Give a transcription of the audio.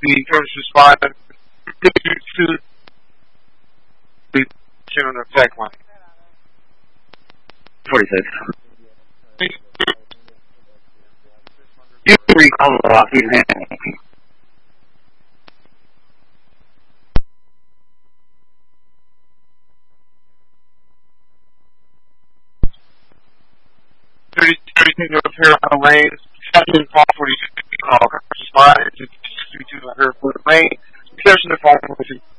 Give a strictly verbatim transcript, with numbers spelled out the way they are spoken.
the first responder to the on the tech line. forty-six. You recall the Lockheed Martin. thirty, thirty-two to appear on the lane. Section four forty-six. Call. First responder to two two under foot lane. Section to four forty-six.